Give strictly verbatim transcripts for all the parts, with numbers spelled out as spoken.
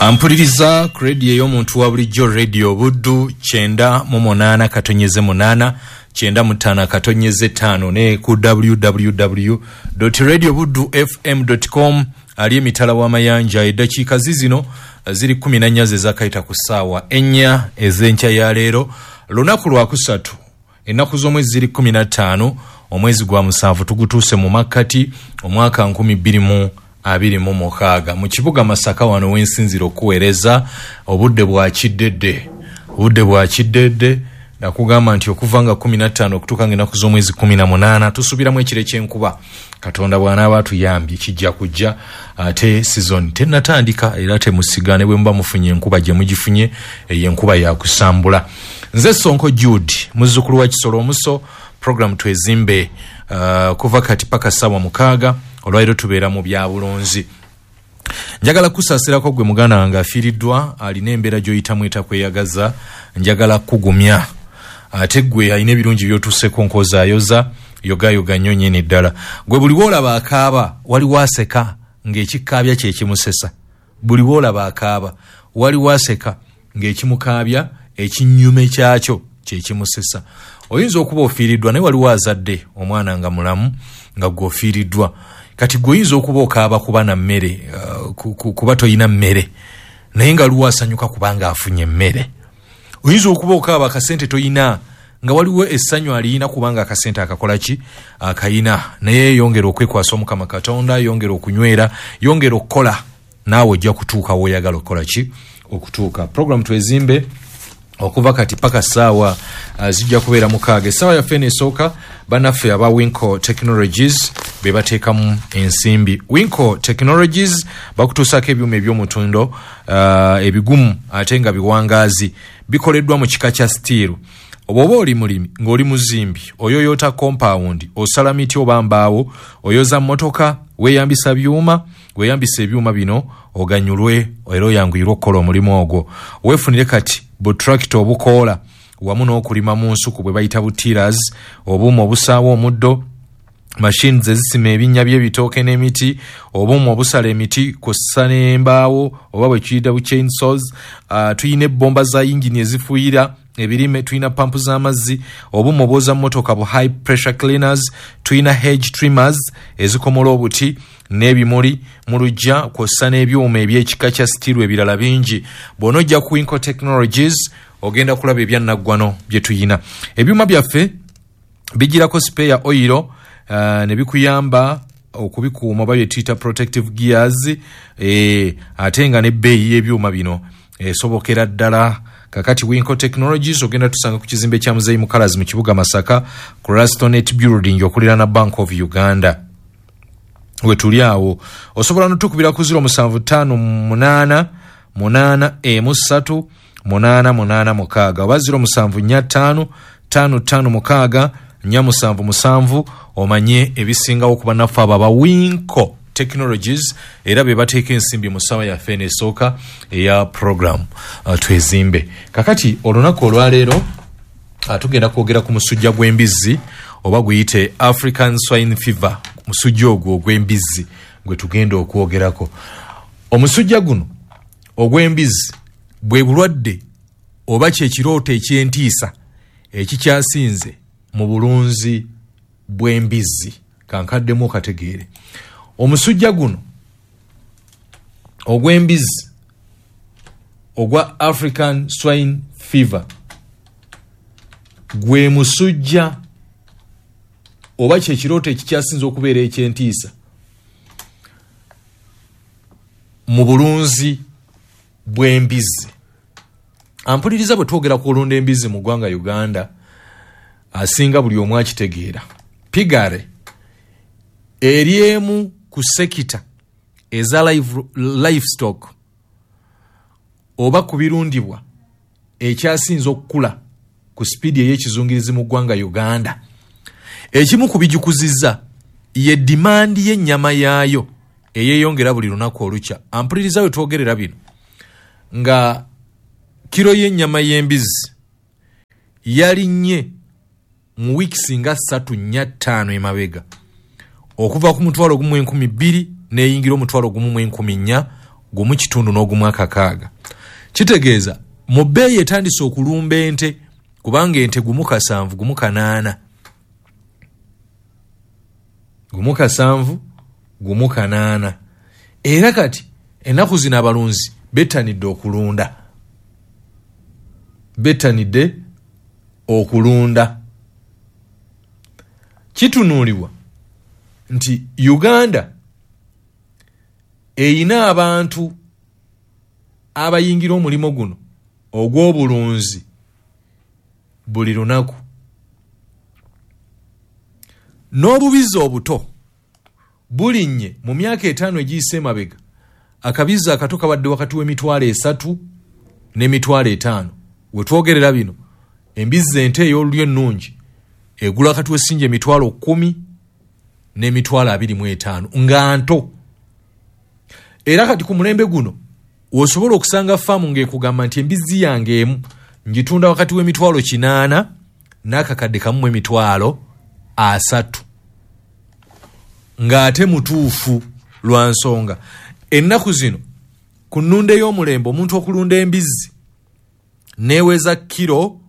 Ampuliriza ku radio y'omuntu wa bulijjo Radio Buddu kyenda mu munaana katonyeze munaana kyenda mu ttaano katonyeze ttaano ne ku w w w dot radio buddu f m dot com ali emitala w'amayanja eddakiika zizino ziri kumi na nnya ezakayita ku ssaawa ennya ez'enkya ya leero lunaku lwa kusatu ennaku z'omwezi ziri kumi na ttaano omwezi gwa musanvu tugutuuse mu makkati omwaka nkumi bbiri mu abiri mu mukaaga mu kibuga Masaka wano wensinzira okuweereza obudde bwa kiddedde obudde bwa kiddedde nakugamba nti okuva nga kumi na ttaano okutuuka ng'ennaku z'omwezi kumi na munaana tusubiramu ekire ky'enkuba Katonda bw'anaaba atuyambye kijja kujja ate season tennatandika era temusigane bwe muba mufunye enkuba gye mugifunye eyo enkuba yakusambula. Nze Sonko Jude muzzukulu wa Kisolo Omuso program twezimbe uh, kuva kati paka ssaawa mukaaga olwairo tubeera mu bya bulunzi. Njagala kusaasirako gwe muganda wange afiiriddwa alina embeera gy'oyitamu etakweyagaza njagala kugumya ate gwe alina ebirungi by'otuuseko nkozaayoza yogayoga nnyo nnyini ddala. Gwe buli woolaba akaaba waliwo aseka ng'ekikaabya kye kimusesa. Buli woolaba akaaba waliwo aseka ng'ekimukaabya ekinnyume kyakyo kye kimusesa. Oyinza okuba ofiiriddwa naye waliwo azadde omwana nga mulamu nga gw'ofiiriddwa. Kati goyinza okuba okaaba kuba na mmere uh, kuba toyina mmere naye nga luwa asanyuka kubanga afunye mmere. Oyinza okuba okaaba akasente toyina nga waliwo essanyu aliyina kubanga akasente akakola ki akayina naye yongera okwekwasa Omukama Katonda yongera okunywera yongera okukola naawe ojja kutuuka w'oyagala okukola ki okutuuka. Program twezimbe okuva kati paka ssaawa uh, zijja kubeera mukaaga. Essaawa yaffe eneesooka bannaffe aba Winco Technologies be bateekamu ensimbi. Winco Technologies bakutuusaako ebyuma eby'omutindo uh, ebigumu ate nga biwangaazi bikoleddwa mu kika kya steel. Obwoba oli mulimi ng'oli muzimbi oyoyota compound osala miti oba mbaawo oyoza mmotoka weeyambisa byuma weeyambisa ebyuma bino oganyulwe era oyanguyirwe okukola omulimu ogwo. Weefunire kati butrakito obukoola wamu n'okulima mu nsuku bwe bayita butiras obuuma obusaawa omuddo machines ezisima ebinnya by'ebitooke n'emiti obuuma obusala emiti kw'ossa n'embaawo oba bwe tuyita bu chainsaws. Uh, tuyina ebbomba za yingini ezifuuyira ebirime tuyina pampu z'amazzi obuuma obwoza mmotoka bu high pressure cleaners tuyina hedge trimmers ezikomola obuti n'ebimuli mu luggya kw'ossa n'ebyuma eby'ekika kya steel ebirala bingi. Bw'onojja ku Winco Technologies ogenda kulaba ebyannaggwano bye tuyina. Ebyuma byaffe bigirako spare oil uh, ne bikuyamba okubikuuma oba bye tuyita protective gears eh, ate nga n'ebbeeyi y'ebyuma bino esobokera ddala. Kakati Winco Technologies ogenda tusanga ku kizimbe kya Muzeeyi Mukalazi mu kibuga Masaka ku Rastonet Building okuliraana Bank of Uganda. We tuli awo osobola n'otukubira ku zero musanvu ttaano munaana munaana emu ssatu munaana munaana mukaaga oba zero musanvu nnya ttaano ttaano ttaano mukaaga nnya musanvu musanvu omanye ebisingawo ku bannaffe abo aba Winco Technologies era be bateeka ensimbi mu ssaawa yaffe eneesooka eya program uh, twezimbe. Kakati olunaku olwaleero uh, tugenda kwogera ku musujja gw'embizzi oba guyite African Swine Fever. Musujja ogwo ogw'embizzi gwe tugenda okwogerako. Omusujja guno ogw'embizzi bwe bulwadde oba kyekirooto eky'entiisa ekikyasinze mu bulunzi bw'embizzi. Kankaddemu okategeere. Omusujja guno ogw'embizzi ogwa African Swine Fever gwe musujja oba kyekirooto ekikyasinze okubeera eky'entiisa mu bulunzi bw'embizzi. Ampuliriza bwe twogera ku kulunda embizzi mu ggwanga Uganda asinga buli omu akitegeera. Pigare eri emu ku sekita eza live, livestock oba ku birundibwa ekyasinze okukula ku speedi ey'ekizungirizi mu ggwanga Uganda. Ekimu ku bijukuzizza ye dimandi y'ennyama yaayo eyeeyongera buli lunaku olukya. Ampuliriza we twogerera bino nga kiro y'ennyama y'embizzi yalinnye mu wiikisi nga ssatu nnya ttaano emabega okuva ku mutwalo gumu enkumi bbiri n'eyingira omutwalo gumu mu enkumi nnya gumu kitundu n'ogumu akakaaga. Kitegeeza mu bbeeyi etandise okulumba ente kubanga ente gumu kasanvu gumu kanaana gumu kasanvu gumu kanaana era kati ennaku zino abalunzi bettanidde okulunda bettanidde okulunda. Kitunuulibwa nti Uganda eyina abantu abayingira omulimu guno ogw'obulunzi buli lunaku. N'obubizi obuto bulinnye mu myaka etaano egiyise emabega, akabizi akato kabadde wakati w'emitwalo esatu n'emitwalo etaano. We twogerera bino embizi ente ey'olulyo ennungi egula wakati w'essinja emitwalo kkumi n'emitwalo abiri mu etaano nga nto. Era kati ku mulembe guno osobola okusanga faamu ng'ekugamba nti embizi yange emu ngitunda wakati w'emitwalo kinaana n'akakadde kamu mu emitwalo asatu. Ng'ate mutuufu lwa nsonga ennaku zino ku nnunda ey'omulembe omuntu okulunda embizi neeweza kiro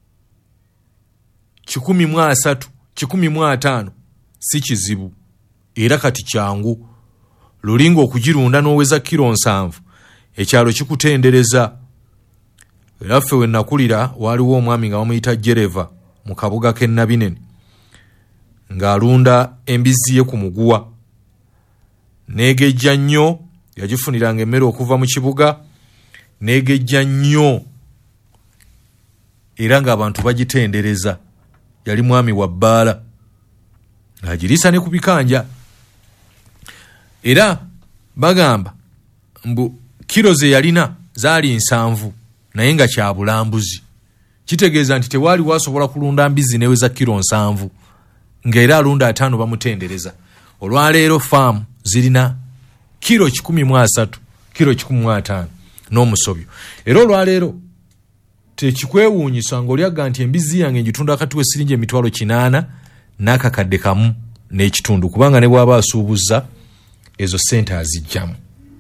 kikumi mu asatu kikumi mu ataano si kizibu era kati kyangu. Lulinga okugirunda n'oweza kiro nsanvu ekyalo kikutendereza. Era ffe we nakulira waliwo omwami nga bamuyita Jereva mu kabuga k'e Nabinene ng'alunda embizi ye ku muguwa. Neegejja nnyo, yagifuniranga emmere okuva mu kibuga, neegejja nnyo era ng'abantu bagitendereza. Yali mwami wa bbaala ng'agiriisa ne ku bikanja. Era bagamba mbu kiro ze yalina zaali nsanvu naye nga kya bulambuzi. Kitegeeza nti tewaali wasobola kulunda mbizi neweza kiro nsanvu ng'era alunda ataano bamutendereza. Olwaleero faamu zirina kiro kikumi mu asatu kiro kikumi mu ataano n'omusobyo. Era olwaleero tekikwewuunyisa ng'olyaga nti embizi yange ngitunda wakati w'essiringi emitwalo kinaana n'akakadde kamu n'ekitundu kubanga ne bw'aba asuubuzza ezo ssente azijjamu.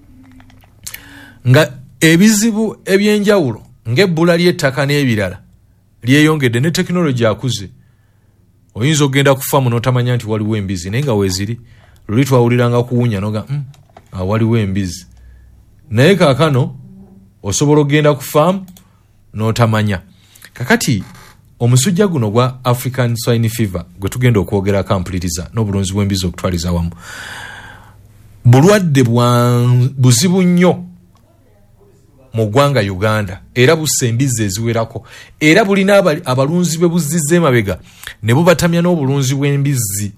Nga ebizibu ebyenjawulo ng'ebbula ly'ettaka n'ebirala lyeyongedde ne tekinologi akuze, oyinza okugenda ku faamu n'otamanya nti waliwo embizi naye nga weeziri. Luli twawuliranga kuwunya noga mm, ah, waliwo embizi naye kaakano osobola okugenda ku faamu n'otamanya. Kakati omusujja guno gwa African Swine Fever gwe tugenda okwogera akampuliriza n'obulunzi bw'embizi okutwaliza wamu, bulwadde bwa buzibu nnyo mu ggwanga Uganda era bussa embizi eziwerako era bulina abalunzi be buzizza emabega ne bubatamya n'obulunzi bw'embizi.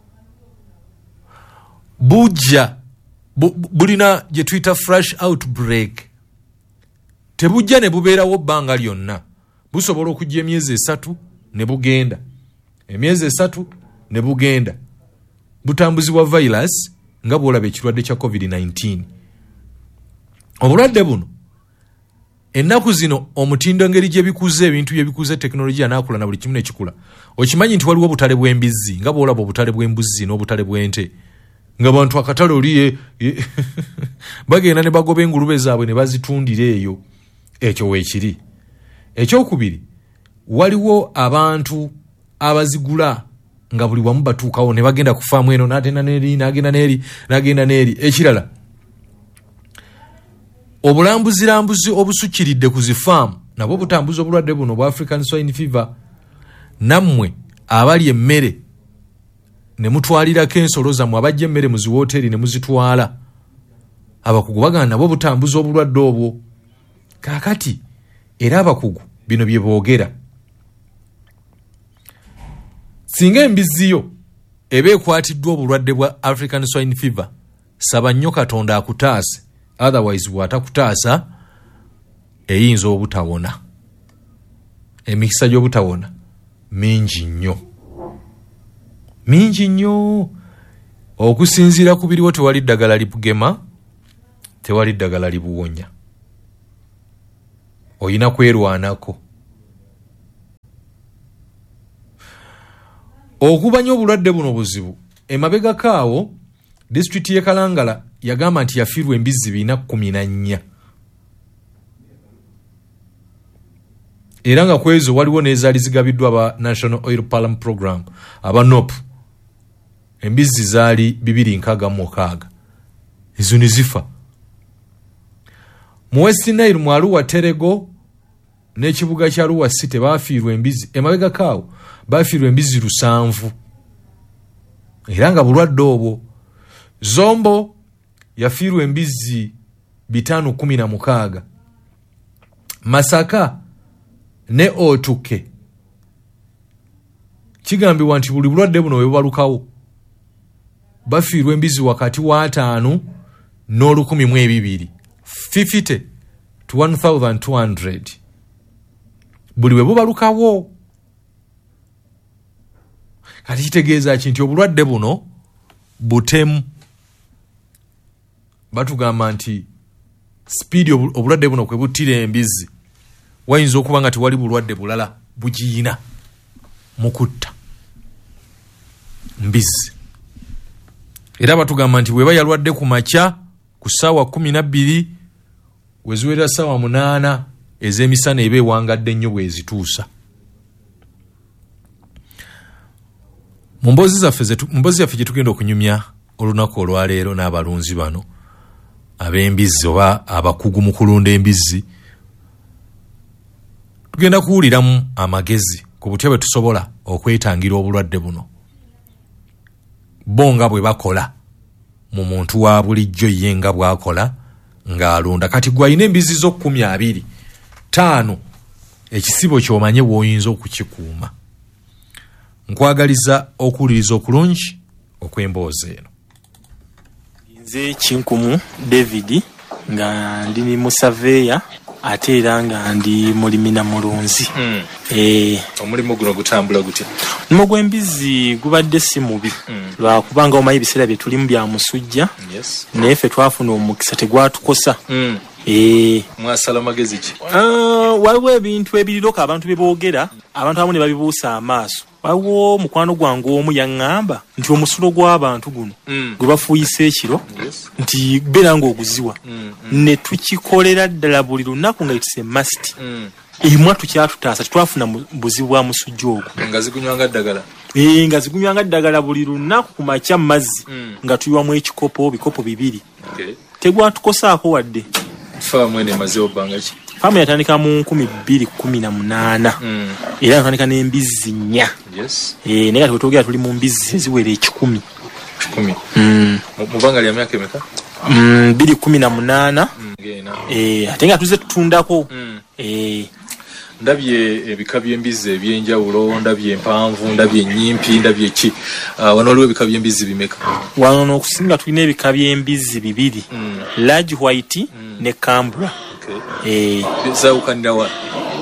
Bujja bu, bulina gye tuyita fresh outbreak. Tebujja ne bubeerawo bbanga lyonna, busobola okujja emyezi esatu ne bugenda, emyezi esatu ne bugenda. Butambuzibwa virus nga bw'olaba ekirwadde kya covid nineteen. Obulwadde buno ennaku zino omutindo ngeri gye bikuze ebintu bye bikuze tekinologiya n'akula na buli kimu ne kikula. Okimanyi nti waliwo obutale bw'embizi nga bw'olaba obutale bw'embuzi n'obutale bw'ente nga bantu akatale oli bagenda ne bagoba engulube zaabwe ne bazitundira eyo. Ekyo weekiri. Ekyokubiri, waliwo abantu abazigula nga buli wamu batuukawo ne bagenda ku faamu eno n'agenda n'eri n'agenda n'eri n'agenda n'eri. Ekirala, obulambuzirambuzi obusukiridde ku zifaamu nabwo butambuza obulwadde buno bwa African Swine Fever. Nammwe abali emmere ne mutwalirako ensolo zammwe abajja emmere mu ziwooteri ne muzitwala, abakugu bagana nabo butambuza obulwadde obwo. Kaakati era abakugu bino bye boogera, singa embiziyo eba ekwatiddwa obulwadde bwa African Swine Fever, saba nnyo Katonda akutaase, otherwise bw'atakutaasa eyinza obutawona. Emikisa gy'obutawona mingi nnyo, mingi nnyo. Okusinziira ku biriwo tewali ddagala libugema, tewali ddagala libuwonya. Oyina kwerwanako. Okubanya obulwadde buno buzibu, emabega kaawo district ye Kalangala yagamba nti yafiirwa embizzi bina kumi na nnya. Era nga kwezo waliwo n'ezaali zigabiddwa aba National Oil Palm Program aba N O P. Embizzi zaali bibiri nkaaga mu mukaaga. Ezo ne zifa. Mu West Nile mu Arua Terego n'ekibuga kya Arua City baafiirwa embizzi emabega kaawo baafiirwa embizzi lusanvu. Era nga bulwadde obwo. Zombo yafiirwa embizzi bitano kumi na mukaaga. Masaka ne Otuke kigambibwa nti buli bulwadde buno bwe bubalukawo bafiirwa embizzi wakati wa ataano n'olukumi mu ebibiri fifty to one thousand two hundred buli bwe bubalukawo. Kati kitegeeza ki nti obulwadde buno butemu. Batugamba nti speed obulwadde buno kwe buttira embizzi wayinza okuba nga tewali bulwadde bulala bugiyina mu kutta mbizzi. Era batugamba nti bweba yalwadde ku makya ku ssaawa kumi na bbiri weziwerera ssaawa munaana ez'emisana eba ewangadde nnyo bwezituusa. Mu mboozi zaffe gye tugenda okunyumya olunaku olwaleero n'abalunzi bano ab'embizzi oba abakugu mu kulunda embizzi, tugenda kuwuliramu amagezi ku butya bwe tusobola okwetangira obulwadde buno bo nga bwe bakola mu muntu wa bulijjo ye nga bw'akola ng'alunda. Kati gwe alina embizzi zo kkumi abiri ttaano ekisibo ky'omanye bw'oyinza okukikuuma. Nkwagaliza okuwuliriza okulungi okw'emboozi eno. Nze Kinkumu David nga ndi mu Saveya ate era nga ndi mulimi na mulunzi. Mm. Eh, omulimu guno gutambula gutya? Omulimu gw'embizzi gubadde si mubi. Mm. Lwakubanga omanyi ebiseera bye tulimu bya musujja. Yes. Naye ffe twafuna omukisa tegwatukosa. Mm. Eh, mwasala magezi ki? Uh, waliwo ebintu ebiriroka abantu bye boogera, abantu abamu ne babibuusa amaaso. Waliwo mukwano gwange omu yaŋŋamba nti omusulo gw'abantu guno mm. gwe bafuuyisa ekiro yes. nti beera ng'oguziwa mm, mm. ne tukikolera ddala buli lunaku nga itise must mm. emwa tukyatutaasa tetwafuna buzibu bwa musujja ogwo nga zigunywanga ddagala. Eh, nga zigunywanga ddagala buli lunaku ku makya mazzi mm. nga tuyiwamu ekikopo bikopo bibiri. Okay. Tegwatukosaako wadde. Faamu ene mazeo bbanga ki? Faamu yatandika mu nkumi bbiri kkumi na munaana. Mm. Era yatandika n'embizzi nnya. Yes. Eh, naye twetwogera tuli mu mbizzi eziwera ekikumi. Kikumi. Mm. Mubanga lya myaka emeka? Mm, bbiri kkumi na munaana. Mm, gena. Eh, ate nga tuze tutundako. Mm. Eh, ndabye ebika by'embizzi ebyenjawulo, ndabye empanvu, ndabye ennyimpi, ndabye ki. Uh, wano waliwo ebika by'embizzi bimeka? Wano n'okusinga tulina ebika by'embizzi bibiri. Mm. Large white mm. ne Cambra. Okay. Eh, zawukanira wa?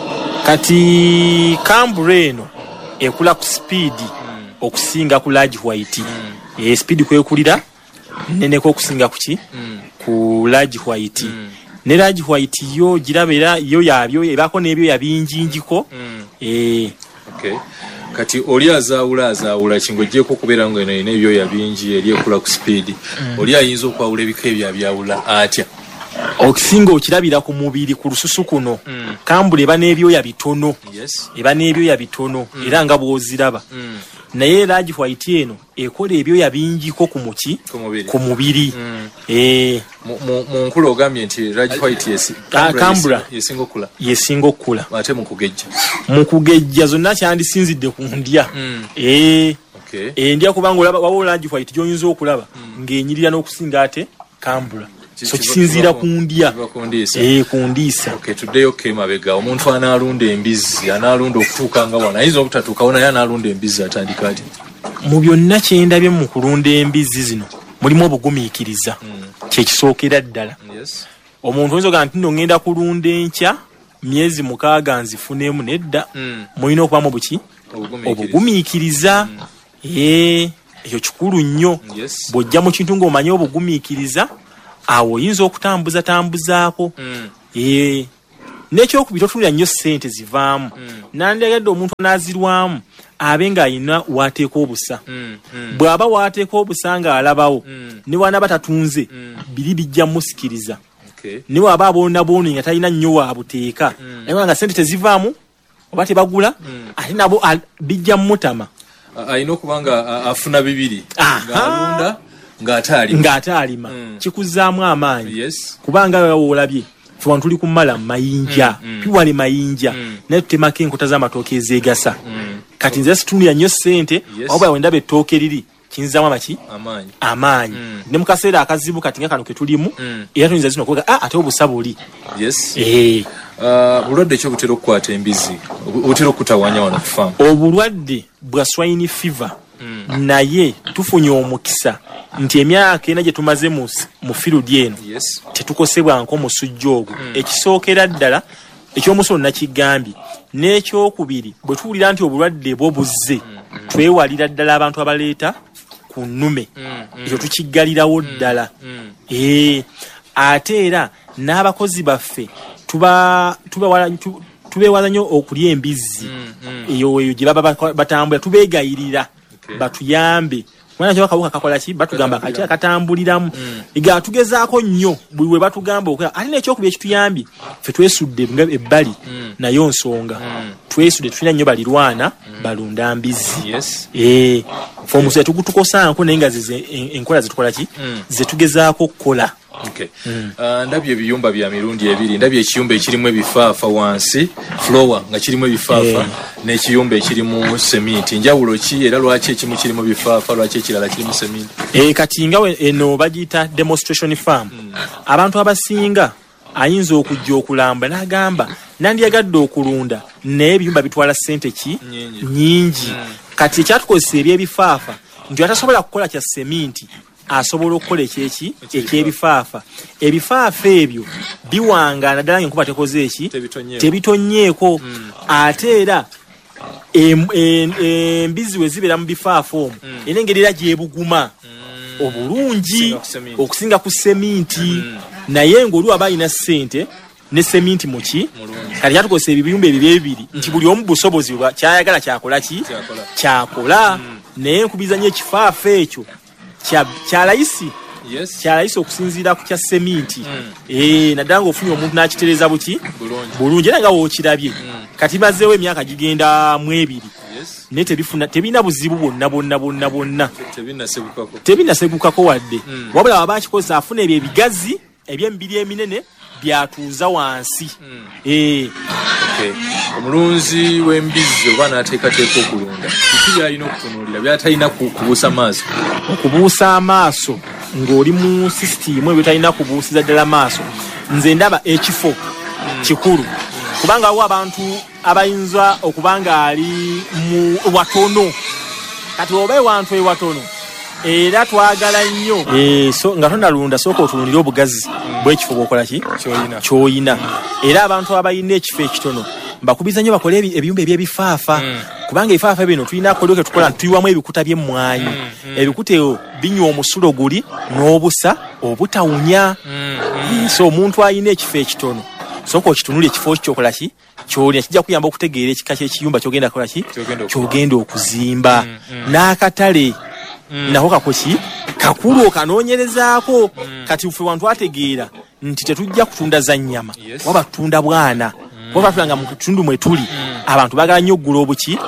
Kati Cambra eno ekula ku speed mm. okusinga ku large white. Mm. Eh, speed kwekulira neneko okusinga kuki? Mm. Ku large white. Mm. Ne large white yo girabera yo yabyo ebako nebyo yabinjinjiko. Mm. Eh, okay. Kati oli azaawula azaawula kingojjeko kubeera nga eno ine ebyo yabinji eri ekula ku speed. Mm. Oli ayinza okwawula ebika ebyo abyawula atya? Okusinga okirabira ku mubiri ku lususu kuno. Mm. Kambula eba n'ebyoya bitono. Yes. Eba n'ebyoya bitono. Mm. Era nga bw'oziraba. Mm. Naye large white eno ekola ebyoya bingiko ku muki ku mubiri. Mm. Eh, mu nkula ogambye nti large white yes. Kambula yesinga okula. Yesinga okula. Ate mu kugejja. Mu kugejja zonna kyandisinzidde ku ndya. Mm. Eh. Okay. Endya kubanga olaba wawo large white gy'oyinza okulaba mm. ng'enyirira n'okusinga ate Kambula. So kisinzira ku ndya. Eh, ku ndiisa. Okay, today okay mabega omuntu analunda embizzi, analunda okutuuka nga wana. Ayinza obutatuuka wona yana alunda embizzi atandika ati. Mu byonna kye ndabye mu kulunda embizzi zino mulimu obugumiikiriza. Mm. Kye kisookera ddala. Yes. Omuntu oyinza okugamba nti nno ngenda kulunda enkya myezi mukaaga nzifunemu nedda. Mm. Mulina okubamu buki? Obugumiikiriza. Mm. Eh, ekyo kikulu nnyo. Yes. Bw'ojja mu kintu ng'omanyi obugumiikiriza awo oyinza okutambuza tambuzaako. Mm. Eh, n'ekyokubiri totunula nnyo ssente zivaamu. Mm. Nandiyagadde omuntu anaazirwamu abenga ayina wateeka obusa mm, mm. bw'aba wateeka obusa nga alabawo mm. ne wana batatunze mm. biri bijja musikiriza okay. ne waba abona bono nga talina nnyo wabuteeka mm. naye nga sente tezivaamu oba tebagula mm. ate nabo bijja mutama ayina okubanga afuna bibiri ng'alunda ng'ataalima ng'ataalima mm. kikuzaamu amaanyi yes. kubanga olabye ffe wano tuli kumala mayinja mm, mm. piwale mayinja mm. naye tutemako enkota z'amatooke ezeegasa mm. kati nze situndira nnyo ssente yes. wabula wendaba ettooke liri kinzaamu amaki amaanyi amaanyi mm. ne mu kaseera akazibu kati nga kano ke tulimu mm. era tuyinza zino okuwega ah, ate obusa buli yes. eh. uh, bulwadde ki obutera okukwata embizi obutera okutawaanya wano ku faamu obulwadde bwa swine fever mm. naye tufunye omukisa nti emyaka ena gye tumaze mu, mu field eno yes. tetukosebwa nko musujja ogwo mm. ekisookera ddala ekyomusono nakigambye n'ekyokubiri bwe tuwulira nti obulwadde bwo buzze mm. twewalira ddala abantu abaleeta ku nnume mm. ekyo tukiggalirawo ddala mm. mm. ee ate era n'abakozi baffe tuba tuba tu, tubeewaza nnyo okulya embizzi mm. mm. eyo eyo gye baba batambula tubeegayirira okay. batuyambe mwana kyo kabuka kakola ki batugamba kati akatambuliramu mm. iga tugezaako nnyo buli we batugamba okuya ali nekyo kubi ekituyambi fe twesudde ebbali mm. nayo nsonga mm. twesudde tulina nnyo balirwana mm. balunda mbizi yes. eh fo musa tukutukosanko nenga zize enkola zitukola ki mm. zetugezaako okukola okay. mm. uh, ndabye ebiyumba bya mirundi ebiri ndabye ekiyumba ekirimu ebifaafa wansi floor nga kirimu ebifaafa yeah. n'ekiyumba ekirimu sementi njawulo ki era lwaki ekimu kirimu bifaafa lwaki ekirala kirimu sementi eh kati nga eno bagiyita demonstration farm mm. abantu abasinga ayinza okujja okulamba n'agamba nandyagadde okulunda naye ebiyumba bitwala ssente ki nyingi, nyingi. Mm. kati ekyatukozesa ebyebifaafa nti atasobola kukola kya sementi asobola okukola ekyeki ekyebifaafa ebifaafa ebyo biwangana ddala ng'enkuba tekoze eki tebitonyeeko mm. ate era embizi we zibeera mu bifaafa omwo mm. era engeri era gyebuguma mm. obulungi okusinga ku seminti mm. naye ng'oli waba alina ssente ne seminti muki kati kyatukozesa ebiyumba ebyo ebibiri mm. nti buli omu busobozi kyayagala kyakola ki kyakola mm. naye nkubiza nnyo ekifaafa ekyo kyalayisi yes. kyalayisi okusinziira ku kya seminti mm. eh naddala ng'ofunye omuntu n'akitereeza buki bulungi era nga wookirabye mm. kati bazeewo emyaka gigenda mu ebiri yes. naye tebifuna tebina buzibu bwonna bwonna bwonna bwonna tebinasegukako wadde mm. wabula waba akikozesa afuna ebyo ebigazi eby'emibiri eminene byatuuza wansi mm. eh okay. omulunzi w'embizi oba n'ateekateeka okulunda kiki byalina okutunuulira byatalina kubuusa maaso okubuusa amaaso ng'oli mu sisitimu ebyo talina kubuusiza ddala maaso nze ndaba ekifo mm. kikulu mm. kubanga waliwo abantu abayinza okubanga ali mu watono kati oba ewantu ewatono era twagala nnyo eh so nga tonalunda sooka otunulira obugazi mm. bw'ekifo bw'okola ki ky'oyina mm. era abantu abayina ekifo ekitono mbakubiza nnyo bakole ebiyumba ebyebifaafa mm. kubanga ebifaafa bino tulina akolyoke tukola tuyiwamu ebikuta by'emmwanyi mm. mm. ebikuta eyo binywa omusulo guli n'obusa obutawunya mm. mm. so omuntu ayina ekifo ekitono sooka okitunula ekifo kyokola ki kyolina kijja kuyamba okutegeera ekika ky'ekiyumba kyogenda kola ki kyogenda okuzimba mm. mm. n'akatale Mm. nako kakoki kakulu okanoonyerezaako mm. kati ffe wantu ategeera nti tetujja kutunda za nnyama yes. waba tutunda bwana mm. waba tulanga mu kitundu mwe tuli mm. abantu bagala nnyo oggula obuki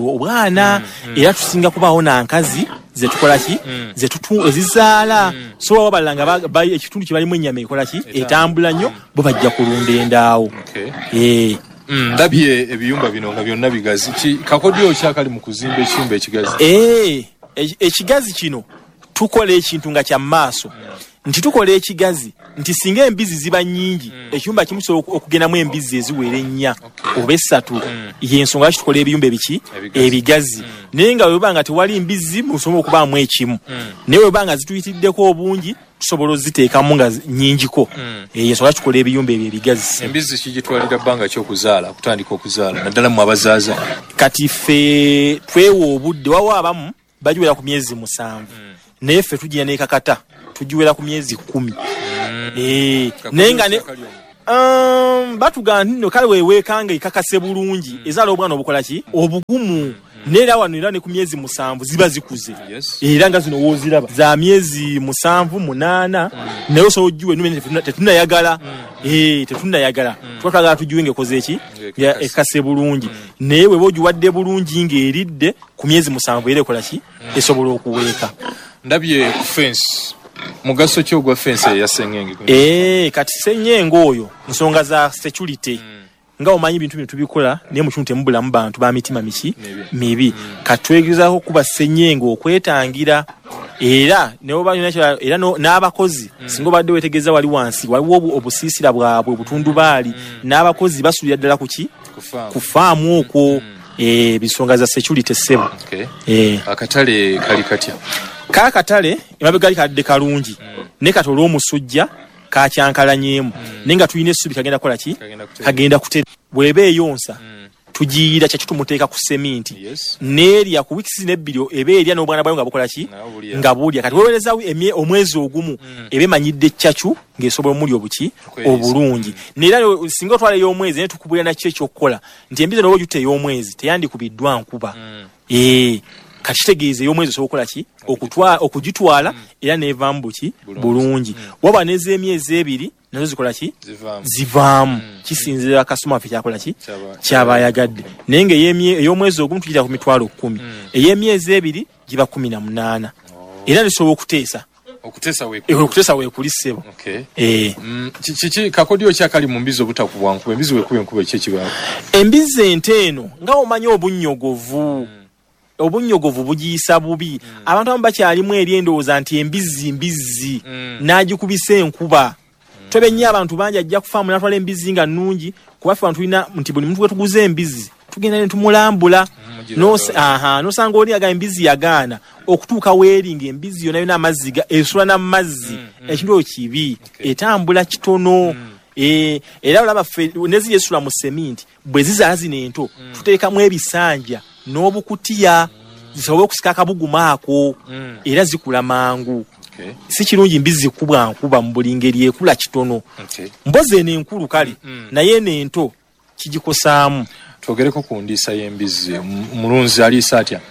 obwana mm. era tusinga kubaawo nankazi zetukola ki mm. zetutu ezizaala mm. so waba balanga ekitundu kye balimu ennyama ekola ki etambula nnyo bo bajja kulunda endaawo okay. eh Mm, ndabye ebiyumba bino nga byonna bigazi kakodyo kyakali mu kuzimba ekiyumba ekigazi eh ekigazi kino tukola ekintu nga kya maaso mm. nti tukola ekigazi nti singa embizi ziba nnyingi mm. ekiyumba kimu kisobola okugendamu embizi eziwera ennya okay. oba essatu mm. yensonga lwaki tukola ebiyumba ebiki ebigazi, ebigazi. Mm. naye nga weba nga tewali mbizi musobola okubaamu ekimu mm. naye weba nga zituyitiddeko obungi tusobola oziteekamu nga nnyingiko mm. e, yensonga lwaki tukola ebiyumba ebyo ebigazi embizi kigitwalira bbanga ky'okuzaala kutandika okuzaala naddala mu abazaaza kati ffe twewa obudde wawa abamu bajiwera ku myezi musanvu mm. naye ffe tujja n'ekakata tujiwera ku myezi kumi mm. eh naye nga ne um, batugamba nti no kale weweekanga ekakase bulungi mm. ezaala obwana obukola ki obugumu nera wano era ne ku myezi musanvu ziba zikuze Yes. era nga zino woziraba za myezi musanvu munana mm. nayo so ojjuwe nume tetuna yagala mm. eh tetuna yagala mm. twatagala tujuwenge koze eki ya ekase bulungi mm. newe boju wadde bulungi ngeeridde ku myezi musanvu ere kola ki mm. esobola okuweeka ndabye ku fence mugaso ki ogwa fence ya sengenge eh kati sengenge oyo nsonga za security mm. nga omanyi bintu bintu bikola ne mu kintu embula mu bantu ba mitima miki mibi mm. katwegezaho kuba sengenge okwetangira era ne oba era no n'abakozi mm. singo badde wetegeza wali wansi waliwo obusisira bwabwe butundu bali mm. n'abakozi basulira ddala kuki kufaamu okwo mm. eh bisonga za security sebo okay. eh akatale kali katya ka katale emabe gali kadde kalungi mm. ne katolo omusujja ka kyankalanyemu mm. nenga tuyine subi kagenda kola ki kagenda kute bwebe eyonsa mm. tujiira kya kitumuteeka ku cement yes. neri ya ku weeks ne bilio ebe erya no bwana bayo ngabukola ki ngabulya kati wewereza emye omwezi ogumu mm. ebe manyidde chachu ngesobola muri obuki obulungi mm. nera singo twale yo omwezi ne tukubulya na checho okkola nti embizo no wojute yo omwezi teyandi kubiddwa nkuba mm. eh kashitegeeze y'omwezi sokola ki okutwa okujitwala mm. era nevambuki bulungi mm. waba neze emyezi ebiri nazo zikola ki zivaamu mm. kisinzira kasoma afi kyakola ki kyaba yagadde nenge yemye y'omwezi ogumu tujira ku mitwalo kumi mm. eyemyezi ebiri giba kumi na munana oh. era lisobola okuteesa okutesa we e okutesa we kulisebo okay eh mm, chichi kakodio kyakali mu mbizo butakubwa nkuba embizo we kube nkuba chechi bwa embizo enteno nga omanyi obunnyogovu mm. obunyogovu bugiyisa bubi mm. abantu amba kyalimu eri endowooza nti embizi mbizi mm. n'agikubisa enkuba mm. tobenya abantu bangi ajja kufaamu natwala embizi nga nnungi kuba ffe abantu tulina nti buli muntu we tuguze embizi tugenda ne tumulambula mm. no, aha nosanga oli aga embizi yagaana okutuuka weeri ng'embizi yonna yonna amazzi esula n'amazzi mm. mm. ekintu kibi okay. etambula kitono mm. e, era olaba ffe neziri esula mu seminti bwe zizaala zino ento mm. tuteekamu ebisanja n'obukutiya zisobola okusika akabuguma ako mm. era zikula mangu okay. si kirungi mbizi kubwa nkuba mu buli ngeri ekula kitono okay. mboze eno enkulu kale mm. naye n'ento kigikosaamu twogereko ku ndiisa y'embizi mulunzi aliisa atya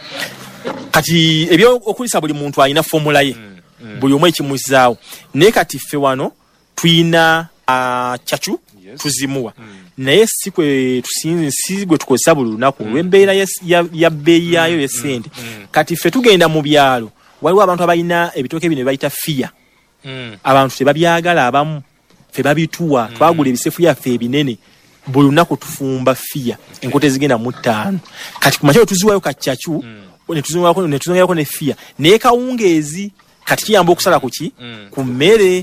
kati ebyo okulisa buli muntu alina formula ye mm. mm. buli omu ekimuzaawo naye kati ffe wano tuyina uh, chachu yes. tuzimuwa mm. naye si kwe tusinze si gwe tukozesa buli lunaku mm. lw'embeera ya, ya, ya bbeeyi yayo mm. y'essente mm. kati ffe tugenda mu byalo waliwo abantu abalina ebitooke bino bayita fiya mm. abantu tebabyagala abamu ffe babituwa mm. twagula ebisefu yaffe ebinene buli lunaku tufumba fiya okay. enkota ezigenda mu ttaano kati ku makya tuziwayo kacacu mm. ne tuzongako ne tuzongako ne fiya naye kawungeezi kati kiyamba okusala kuki mm. ku mmere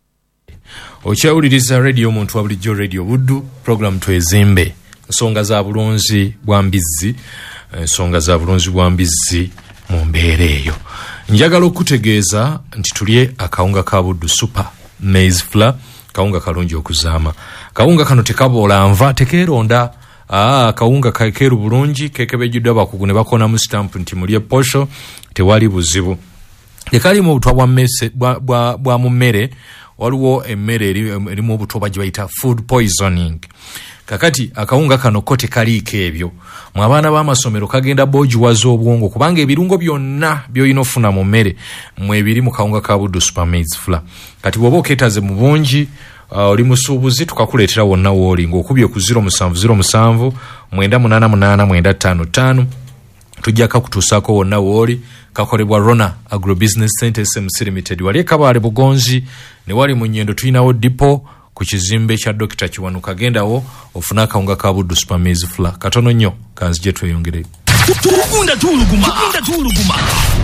okyawuliriza radio omuntu wa bulijjo radio buddu program twezimbe nsonga za bulunzi bwa mbizzi ensonga za bulunzi bwa mbizzi mu mbeera eyo njagala okutegeeza nti tulye akawunga ka buddu super maize flour kawunga kalungi okuzaama kawunga kano tekaboola nva tekeeronda aa kawunga kakeeru bulungi kekebejjuddwa bakugu ne bakona mu stamp nti mulye posho tewali buzibu tekalimu obutwa bwa mmese bwa, bwa, bwa mu mmere waliwo emmere erimu obutoba gye bayita food poisoning kakati akawunga kano ko tekaliiko ebyo mu abaana b'amasomero kagenda boogiwaza obwongo kubanga ebirungo byonna by'olina ofuna mu mmere mwebiri mu kawunga ka buddu super maize flour kati bw'oba okeetaze mu bungi uh, oli musuubuzi tukakuleetera wonna wooli ng'okubye ku zero musanvu zero musanvu mwenda munaana munaana mwenda ttaano ttaano tujja kakutuusaako wonna wooli kakolebwa Rona Agrobusiness Center S M C Limited wali Kabale Bugonzi ne wali mu Nnyendo tulinawo dipo ku kizimbe kya Dokita Kiwanuka gendawo ofuna akawunga ka buddu super maize flour katono nnyo kanzije tweyongere tukunda tuluguma tukunda tuluguma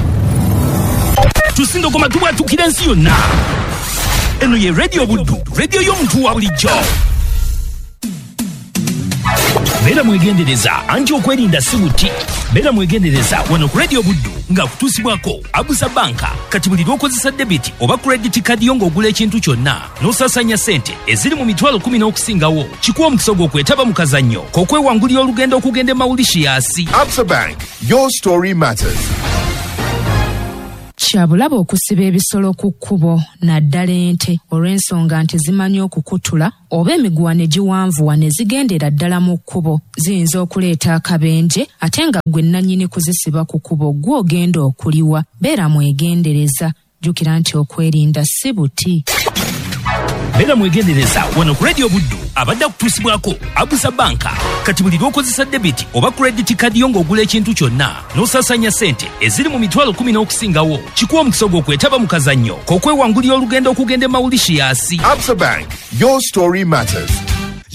tusindo koma tuba tukirensi yonna eno ye radio buddu radio y'omuntu wa bulijjo Bera mwegendereza anti okwerinda sibuti Bera mwegendereza wano ku radio buddu nga kutusibwako Abusa Banka kati buli lw'okozesa debit oba credit card yo ng'ogula ekintu kyonna n'osasanya sente eziri mu mitwalo kumi n'okusingawo kikuwa omukisa gw'okwetaba mu kazannyo k'okwewangulira olugendo okugenda e Mauritius. Absa Bank, your story matters. kyabulaba okusiba ebisolo ku kkubo naddala ente olw'ensonga nti zimanyi okukutula oba emiguwa ne giwanvuwa ne zigendera ddala mu kkubo ziyinza okuleeta akabenje ate nga gwe nannyini kuzisiba ku kkubo gwe ogenda okuliwa. Beera mwegendereza. Jjukira nti okwerinda si buti. Beera mwegendereza wano ku Radio Buddu abadde akutuusibwako Abusa Banka. Kati buli lw'okozesa debiti oba credit card yo ng'ogula ekintu kyonna n'osaasanya ssente eziri mu mitwalo kumi n'okusingawo kikuwa omukisa gw'okwetaba mu kazannyo k'okwewangulira olugendo okugenda e Mauritius. Absa Bank, your story matters.